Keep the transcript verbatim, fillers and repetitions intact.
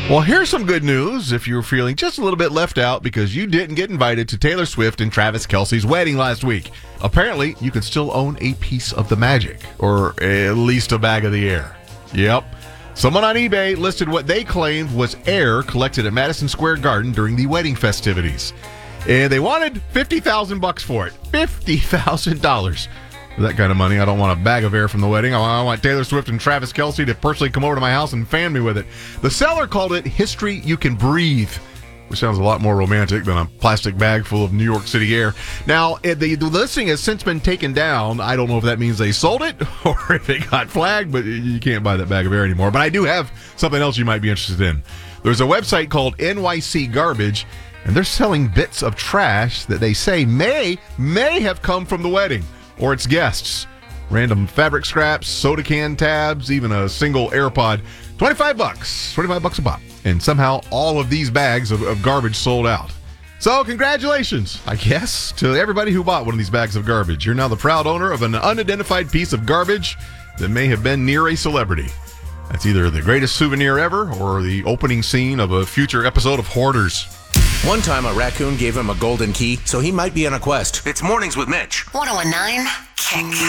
Well, here's some good news if you're feeling just a little bit left out because you didn't get invited to Taylor Swift and Travis Kelce's wedding last week. Apparently, you can still own a piece of the magic, or at least a bag of the air. Yep. Someone on eBay listed what they claimed was air collected at Madison Square Garden during the wedding festivities. And they wanted fifty thousand bucks for it. fifty thousand dollars. That kind of money. I don't want a bag of air from the wedding. I want Taylor Swift and Travis Kelce to personally come over to my house and fan me with it. The seller called it History You Can Breathe, which sounds a lot more romantic than a plastic bag full of New York City air. Now, the, the listing has since been taken down. I don't know if that means they sold it or if it got flagged, but you can't buy that bag of air anymore. But I do have something else you might be interested in. There's a website called N Y C Garbage, and they're selling bits of trash that they say may, may have come from the wedding or its guests. Random fabric scraps, soda can tabs, even a single AirPod. twenty-five bucks. twenty-five bucks a pop. And somehow all of these bags of, of garbage sold out. So congratulations, I guess, to everybody who bought one of these bags of garbage. You're now the proud owner of an unidentified piece of garbage that may have been near a celebrity. That's either the greatest souvenir ever or the opening scene of a future episode of Hoarders. One time a raccoon gave him a golden key, so he might be on a quest. It's Mornings with Mitch. one oh one nine Kick.